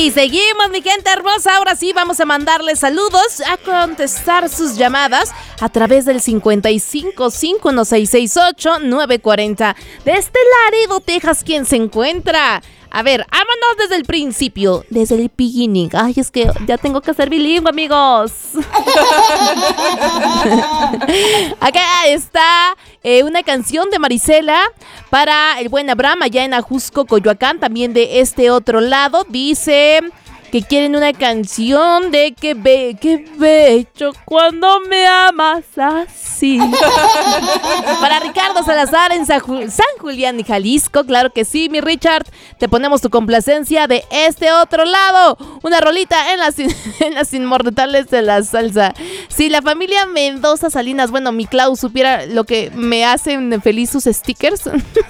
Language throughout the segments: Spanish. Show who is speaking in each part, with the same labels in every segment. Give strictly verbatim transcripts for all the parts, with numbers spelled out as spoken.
Speaker 1: Y seguimos, mi gente hermosa. Ahora sí vamos a mandarles saludos, a contestar sus llamadas a través del cincuenta y cinco, cinco uno seis seis ocho, nueve cuatro cero. Desde Laredo, Texas, ¿quién se encuentra? A ver, vámonos desde el principio, desde el beginning. Ay, es que ya tengo que ser bilingüe, amigos. Acá está eh, una canción de Marisela para el buen Abraham allá en Ajusco, Coyoacán. También de este otro lado dice que quieren una canción de que be, que bello cuando me amas así. Para Ricardo Salazar en San, Ju- San Julián y Jalisco, claro que sí, mi Richard. Te ponemos tu complacencia de este otro lado. Una rolita en las, en las inmortales de la salsa. Si la familia Mendoza Salinas, bueno, mi Clau supiera lo que me hacen feliz sus stickers,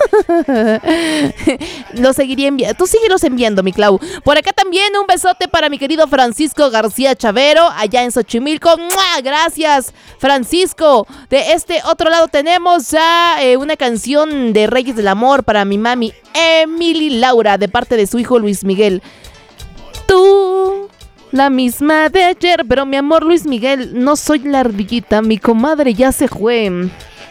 Speaker 1: lo seguiría enviando. Tú síguelos enviando, mi Clau. Por acá también un besote para mi querido Francisco García Chavero, allá en Xochimilco. ¡Mua! Gracias, Francisco. De este otro lado tenemos ya eh, una canción de Reyes del Amor para mi mami Emily Laura, de parte de su hijo Luis Miguel. Tú, la misma de ayer, pero mi amor Luis Miguel, no soy la ardillita, mi comadre ya se fue.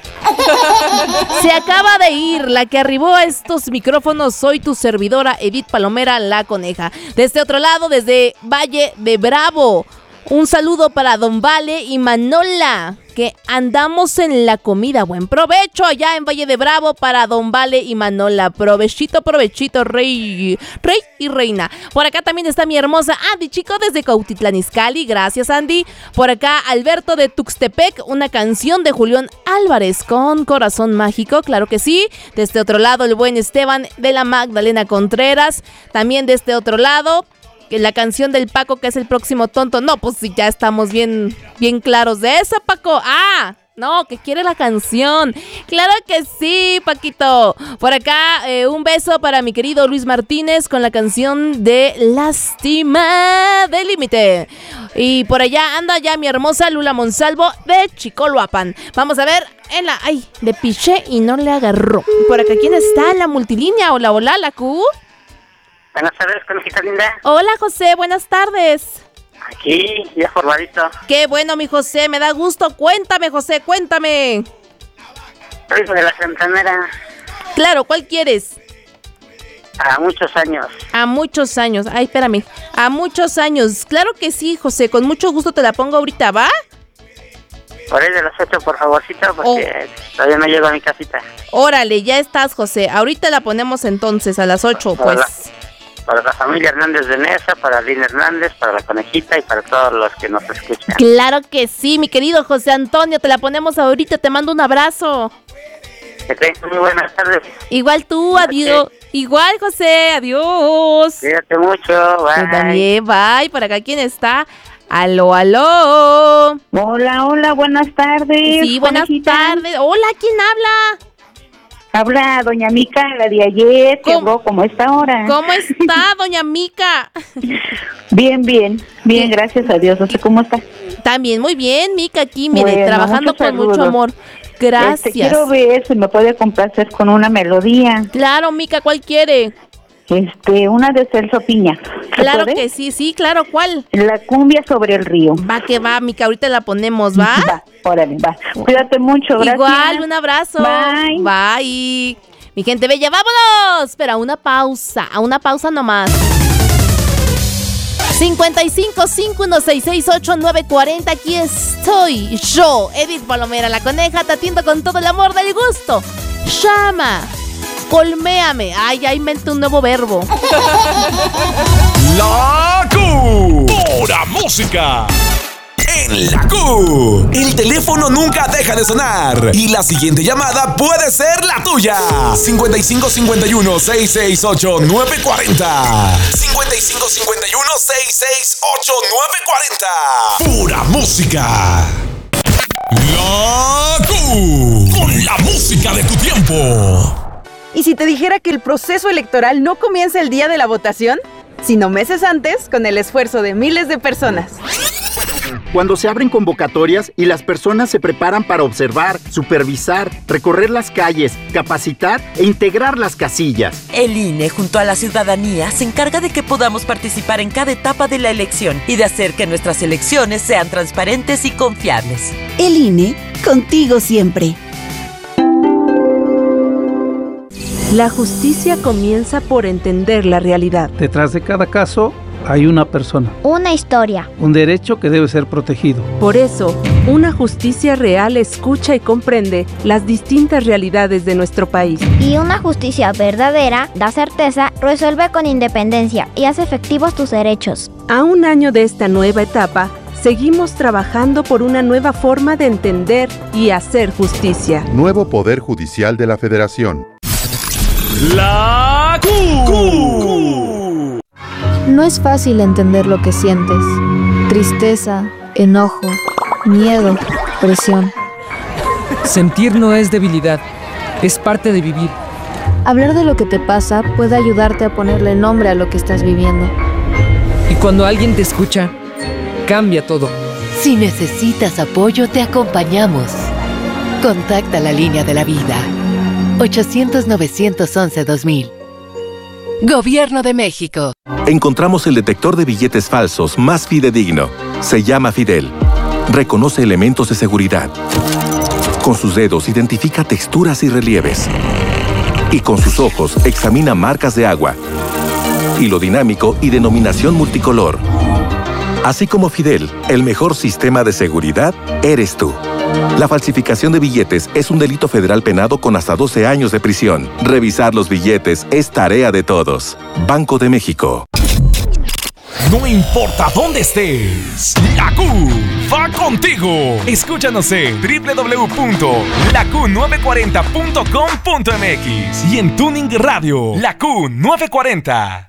Speaker 1: Se acaba de ir, la que arribó a estos micrófonos, soy tu servidora Edith Palomera, la coneja. De este otro lado, desde Valle de Bravo, un saludo para Don Vale y Manola, que andamos en la comida. Buen provecho allá en Valle de Bravo para Don Vale y Manola. Provechito, provechito, rey, rey y reina. Por acá también está mi hermosa Andy Chico desde Cautitlán Izcalli. Gracias, Andy. Por acá Alberto de Tuxtepec, una canción de Julián Álvarez con Corazón Mágico, claro que sí. De este otro lado el buen Esteban de la Magdalena Contreras. También de este otro lado la canción del Paco, que es el próximo tonto. No, pues sí, ya estamos bien, bien claros de eso, Paco. Ah, no, que quiere la canción. Claro que sí, Paquito. Por acá, eh, un beso para mi querido Luis Martínez con la canción de Lástima del Límite. Y por allá anda ya mi hermosa Lula Monsalvo de Chicoloapan. Vamos a ver en la... Ay, le piché y no le agarró. Por acá, ¿quién está en la multilínea? Hola, hola, la Q.
Speaker 2: Buenas tardes, conejita linda.
Speaker 1: Hola, José, buenas tardes.
Speaker 2: Aquí, ya formadito.
Speaker 1: Qué bueno, mi José, me da gusto. Cuéntame, José, cuéntame.
Speaker 2: Soy de la Santanera.
Speaker 1: Claro, ¿cuál quieres?
Speaker 2: A muchos años.
Speaker 1: A muchos años. Ay, espérame. A muchos años. Claro que sí, José, con mucho gusto te la pongo ahorita, ¿va?
Speaker 2: Por ahí de las ocho, por favorcito, porque oh. todavía no llego a mi casita.
Speaker 1: Órale, ya estás, José. Ahorita la ponemos entonces a las ocho, pues.
Speaker 2: La... Para la familia Hernández de Nesa, para Lina Hernández, para la conejita y para todos los que nos escuchan.
Speaker 1: Claro que sí, mi querido José Antonio, te la ponemos ahorita, te mando un abrazo.
Speaker 2: Que tengas muy buenas tardes.
Speaker 1: Igual tú, adiós. Okay. Igual, José, adiós.
Speaker 2: Cuídate mucho, bye.
Speaker 1: Tú también, bye. Por acá, ¿quién está? Aló, aló.
Speaker 3: Hola, hola, buenas tardes.
Speaker 1: Sí, buenas conejita. tardes. Hola, ¿quién habla?
Speaker 3: Habla doña Mica, la de ayer, que habló, ¿cómo está ahora?
Speaker 1: ¿Cómo está, doña Mica?
Speaker 3: Bien, bien, bien, gracias a Dios. ¿Usted cómo está?
Speaker 1: También, muy bien, Mica, aquí, mire,
Speaker 3: bueno,
Speaker 1: trabajando con mucho amor. Gracias.
Speaker 3: Este, quiero ver si me puede complacer con una melodía.
Speaker 1: Claro, Mica, ¿cuál quiere?
Speaker 3: Este, una de Celso Piña.
Speaker 1: Claro puede? que sí, sí, claro, ¿cuál?
Speaker 3: La cumbia sobre el río.
Speaker 1: Va que va, Mica, ahorita la ponemos, ¿va?
Speaker 3: Va, órale, va. Cuídate mucho, gracias.
Speaker 1: Igual, un abrazo.
Speaker 3: Bye.
Speaker 1: Bye. Mi gente bella, vámonos. Pero a una pausa, a una pausa nomás. cincuenta y cinco, cinco uno seis seis ocho, nueve cuatro cero, aquí estoy yo, Edith Palomera, la coneja, te atiendo con todo el amor del gusto. Llama. Colméame. Ay, ya inventé un nuevo verbo.
Speaker 4: La Q. Pura música. En la Q. El teléfono nunca deja de sonar. Y la siguiente llamada puede ser la tuya. cincuenta y cinco, cincuenta y uno, seiscientos sesenta y ocho, nueve cuarenta. cincuenta y cinco, cincuenta y uno, seiscientos sesenta y ocho, nueve cuarenta. Pura música. La Q. Con la música de tu tiempo.
Speaker 5: ¿Y si te dijera que el proceso electoral no comienza el día de la votación, sino meses antes con el esfuerzo de miles de personas?
Speaker 6: cuando se abren convocatorias y las personas se preparan para observar, supervisar, recorrer las calles, capacitar e integrar las casillas.
Speaker 7: El I N E, junto a la ciudadanía, se encarga de que podamos participar en cada etapa de la elección y de hacer que nuestras elecciones sean transparentes y confiables.
Speaker 8: El I N E, contigo siempre.
Speaker 9: La justicia comienza por entender la realidad.
Speaker 10: Detrás de cada caso hay una persona.
Speaker 11: Una historia.
Speaker 10: Un derecho que debe ser protegido.
Speaker 9: Por eso, una justicia real escucha y comprende las distintas realidades de nuestro país.
Speaker 11: Y una justicia verdadera da certeza, resuelve con independencia y hace efectivos tus derechos.
Speaker 9: A un año de esta nueva etapa, seguimos trabajando por una nueva forma de entender y hacer justicia.
Speaker 12: Nuevo Poder Judicial de la Federación.
Speaker 4: La Q.
Speaker 13: No es fácil entender lo que sientes. Tristeza, enojo, miedo, presión.
Speaker 14: Sentir no es debilidad, es parte de vivir.
Speaker 13: Hablar de lo que te pasa puede ayudarte a ponerle nombre a lo que estás viviendo.
Speaker 14: Y cuando alguien te escucha, cambia todo.
Speaker 15: Si necesitas apoyo, te acompañamos. Contacta la línea de la vida. ochocientos, novecientos once, dos mil. Gobierno de México.
Speaker 16: Encontramos el detector de billetes falsos más fidedigno. Se llama Fidel. Reconoce elementos de seguridad. Con sus dedos identifica texturas y relieves. Y con sus ojos examina marcas de agua, hilo dinámico y denominación multicolor. Así como Fidel, el mejor sistema de seguridad eres tú. La falsificación de billetes es un delito federal penado con hasta doce años de prisión. Revisar los billetes es tarea de todos. Banco de México.
Speaker 4: No importa dónde estés, la Q va contigo. Escúchanos en doble u doble u doble u punto la q nueve cuarenta punto com punto m x y en Tuning Radio, La Q nueve cuarenta.